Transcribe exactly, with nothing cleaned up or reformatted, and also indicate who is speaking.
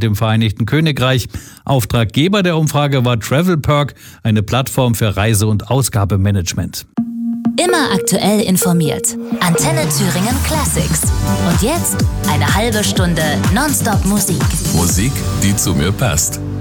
Speaker 1: im Vereinigten Königreich. Auftraggeber der Umfrage war TravelPerk, eine Plattform für Reise- und Ausgabemanagement.
Speaker 2: Immer aktuell informiert. Antenne Thüringen Classics. Und jetzt eine halbe Stunde Nonstop Musik.
Speaker 3: Musik, die zu mir passt.